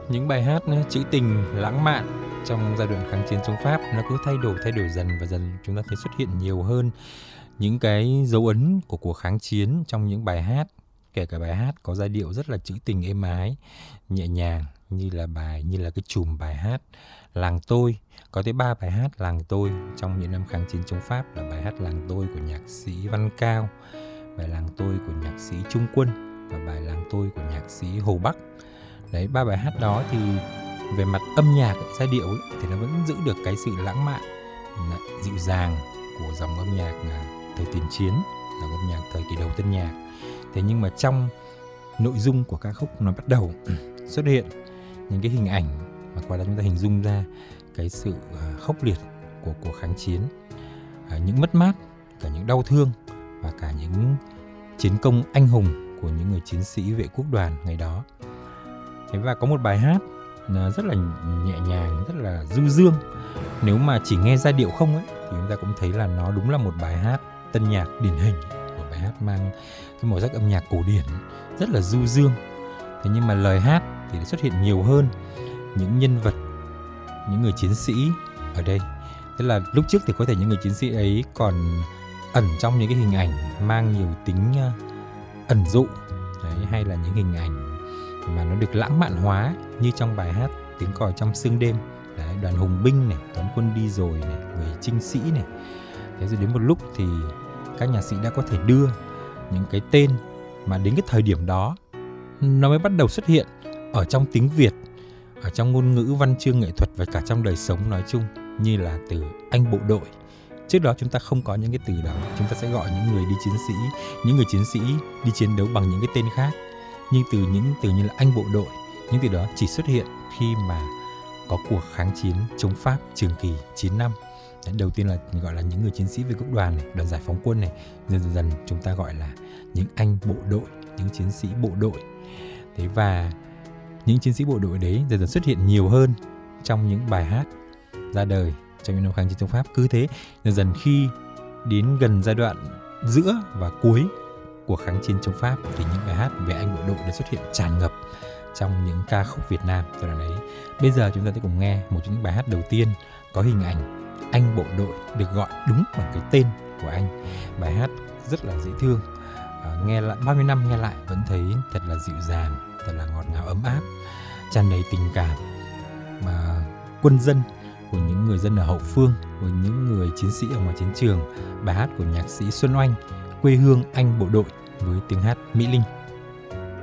Những bài hát trữ tình lãng mạn trong giai đoạn kháng chiến chống Pháp nó cứ thay đổi dần, và dần chúng ta thấy xuất hiện nhiều hơn những cái dấu ấn của cuộc kháng chiến trong những bài hát, kể cả bài hát có giai điệu rất là trữ tình êm ái, nhẹ nhàng, như là cái chùm bài hát Làng Tôi. Có tới 3 bài hát Làng Tôi trong những năm kháng chiến chống Pháp là bài hát Làng Tôi của nhạc sĩ Văn Cao, bài Làng Tôi của nhạc sĩ Trung Quân và bài Làng Tôi của nhạc sĩ Hồ Bắc. Đấy, 3 bài hát đó thì về mặt âm nhạc, giai điệu ấy, thì nó vẫn giữ được cái sự lãng mạn, dịu dàng của dòng âm nhạc thời tiền chiến, dòng âm nhạc thời kỳ đầu tân nhạc. Thế nhưng mà trong nội dung của ca khúc nó bắt đầu xuất hiện những cái hình ảnh mà qua đó chúng ta hình dung ra cái sự khốc liệt của cuộc kháng chiến, những mất mát, cả những đau thương và cả những chiến công anh hùng của những người chiến sĩ vệ quốc đoàn ngày đó. Thế và có một bài hát rất là nhẹ nhàng, rất là du dương. Nếu mà chỉ nghe giai điệu không ấy, thì chúng ta cũng thấy là nó đúng là một bài hát tân nhạc điển hình, một bài hát mang cái màu sắc âm nhạc cổ điển, rất là du dương. Thế nhưng mà lời hát thì đã xuất hiện nhiều hơn những nhân vật, những người chiến sĩ ở đây. Tức là lúc trước thì có thể những người chiến sĩ ấy còn ẩn trong những cái hình ảnh mang nhiều tính ẩn dụ, đấy, hay là những hình ảnh mà nó được lãng mạn hóa như trong bài hát Tiếng Còi Trong Sương Đêm. Đấy, đoàn hùng binh này, toán quân đi rồi này, người trinh sĩ này. Thế rồi đến một lúc thì các nhạc sĩ đã có thể đưa những cái tên mà đến cái thời điểm đó nó mới bắt đầu xuất hiện ở trong tiếng Việt, ở trong ngôn ngữ văn chương nghệ thuật và cả trong đời sống nói chung, như là từ anh bộ đội. Trước đó chúng ta không có những cái từ đó, chúng ta sẽ gọi những người đi chiến sĩ, những người chiến sĩ đi chiến đấu bằng những cái tên khác. Nhưng những từ như là anh bộ đội, những từ đó chỉ xuất hiện khi mà có cuộc kháng chiến chống Pháp trường kỳ 9 năm. Đấy, đầu tiên là gọi là những người chiến sĩ vệ quốc đoàn này, đoàn giải phóng quân này, dần dần chúng ta gọi là những anh bộ đội, những chiến sĩ bộ đội. Thế và những chiến sĩ bộ đội đấy dần dần xuất hiện nhiều hơn trong những bài hát ra đời trong những năm kháng chiến chống Pháp. Cứ thế dần dần khi đến gần giai đoạn giữa và cuối của kháng chiến chống Pháp thì những bài hát về anh bộ đội đã xuất hiện tràn ngập trong những ca khúc Việt Nam giai đoạn ấy. Bây giờ chúng ta sẽ cùng nghe một trong những bài hát đầu tiên có hình ảnh anh bộ đội được gọi đúng bằng cái tên của anh. Bài hát rất là dễ thương, nghe lại bao nhiêu năm nghe lại vẫn thấy thật là dịu dàng, thật là ngọt ngào ấm áp, tràn đầy tình cảm mà quân dân, của những người dân ở hậu phương, của những người chiến sĩ ở ngoài chiến trường. Bài hát của nhạc sĩ Xuân Oanh, Quê hương anh bộ đội, với tiếng hát Mỹ Linh.